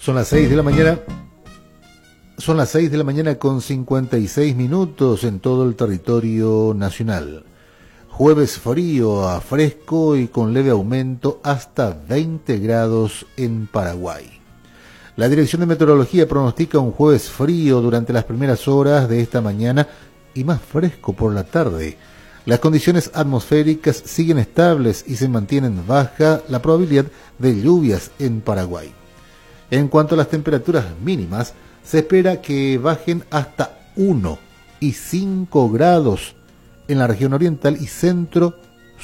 Son las 6 de la mañana. Son las 6 de la mañana con 56 minutos en todo el territorio nacional. Jueves frío a fresco y con leve aumento hasta 20 grados en Paraguay. La Dirección de Meteorología pronostica un jueves frío durante las primeras horas de esta mañana y más fresco por la tarde. Las condiciones atmosféricas siguen estables y se mantienen baja la probabilidad de lluvias en Paraguay. En cuanto a las temperaturas mínimas, se espera que bajen hasta 1 y 5 grados en la región oriental y centro